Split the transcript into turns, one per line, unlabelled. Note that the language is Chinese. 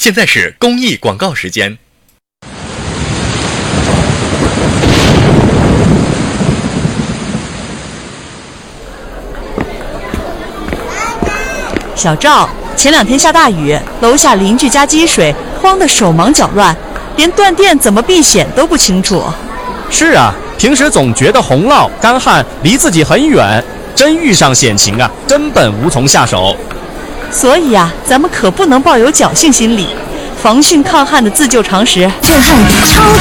现在是公益广告时间。
小赵，前2天下大雨，楼下邻居家积水，慌得手忙脚乱，连断电怎么避险都不清楚。
是啊，平时总觉得洪涝、干旱离自己很远，真遇上险情啊，根本无从下手。
所以啊，咱们可不能抱有侥幸心理，防汛抗旱的自救常识，震撼超